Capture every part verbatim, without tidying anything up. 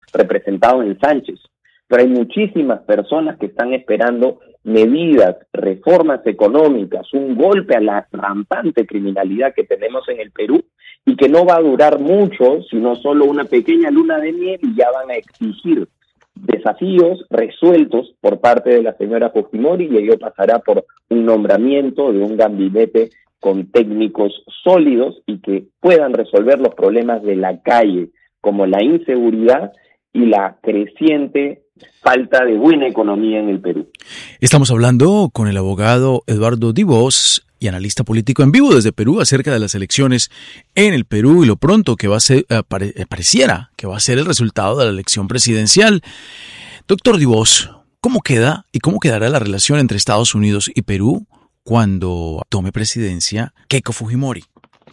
representado en Sánchez. Pero hay muchísimas personas que están esperando medidas, reformas económicas, un golpe a la rampante criminalidad que tenemos en el Perú y que no va a durar mucho, sino solo una pequeña luna de miel, y ya van a exigir desafíos resueltos por parte de la señora Fujimori, y ello pasará por un nombramiento de un gabinete con técnicos sólidos y que puedan resolver los problemas de la calle, como la inseguridad y la creciente falta de buena economía en el Perú. Estamos hablando con el abogado Eduardo Dibós y analista político en vivo desde Perú acerca de las elecciones en el Perú y lo pronto que va a ser, eh, pare, pareciera que va a ser el resultado de la elección presidencial. Doctor Dibós, ¿cómo queda y cómo quedará la relación entre Estados Unidos y Perú cuando tome presidencia Keiko Fujimori?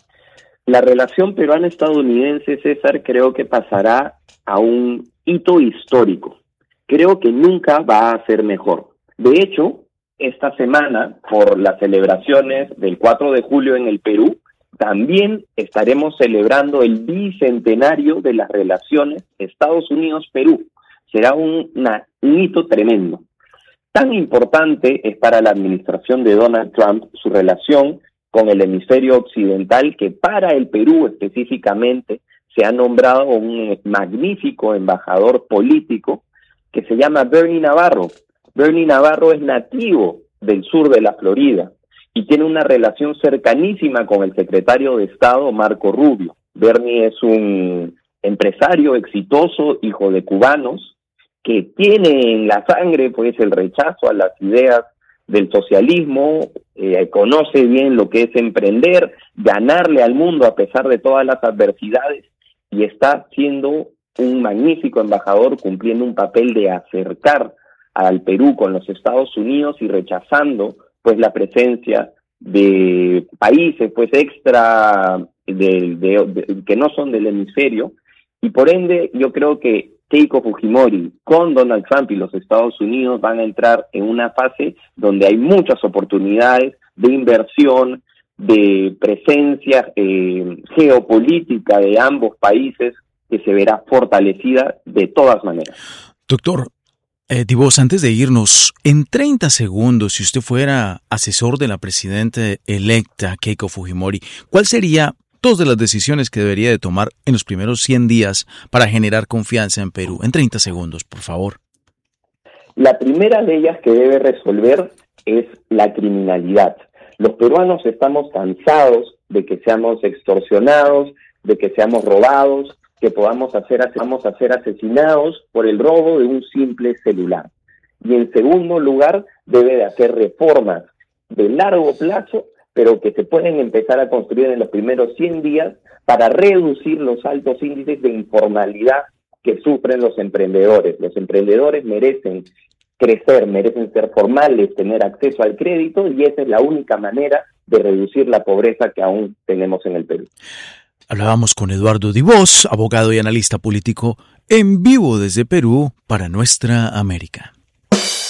La relación peruana-estadounidense, César, creo que pasará a un hito histórico. Creo que nunca va a ser mejor. De hecho, esta semana, por las celebraciones del cuatro de julio en el Perú, también estaremos celebrando el bicentenario de las relaciones Estados Unidos-Perú. Será un, una, un hito tremendo. Tan importante es para la administración de Donald Trump su relación con el hemisferio occidental, que para el Perú específicamente se ha nombrado un magnífico embajador político que se llama Bernie Navarro. Bernie Navarro es nativo del sur de la Florida y tiene una relación cercanísima con el secretario de Estado, Marco Rubio. Bernie es un empresario exitoso, hijo de cubanos, que tiene en la sangre pues el rechazo a las ideas del socialismo, eh, conoce bien lo que es emprender, ganarle al mundo a pesar de todas las adversidades, y está siendo un magnífico embajador, cumpliendo un papel de acercar al Perú con los Estados Unidos y rechazando pues la presencia de países pues extra de, de, de, que no son del hemisferio, y por ende yo creo que Keiko Fujimori con Donald Trump y los Estados Unidos van a entrar en una fase donde hay muchas oportunidades de inversión, de presencia eh, geopolítica de ambos países, que se verá fortalecida de todas maneras. Doctor eh, Dibós, antes de irnos, en treinta segundos, si usted fuera asesor de la presidenta electa Keiko Fujimori, ¿cuál sería dos de las decisiones que debería de tomar en los primeros cien días para generar confianza en Perú? En treinta segundos, por favor. La primera de ellas que debe resolver es la criminalidad. Los peruanos estamos cansados de que seamos extorsionados, de que seamos robados, que podamos hacer, vamos a ser asesinados por el robo de un simple celular. Y en segundo lugar, debe de hacer reformas de largo plazo, pero que se pueden empezar a construir en los primeros cien días para reducir los altos índices de informalidad que sufren los emprendedores. Los emprendedores merecen crecer, merecen ser formales, tener acceso al crédito, y esa es la única manera de reducir la pobreza que aún tenemos en el Perú. Hablábamos con Eduardo Dibós, abogado y analista político, en vivo desde Perú para Nuestra América.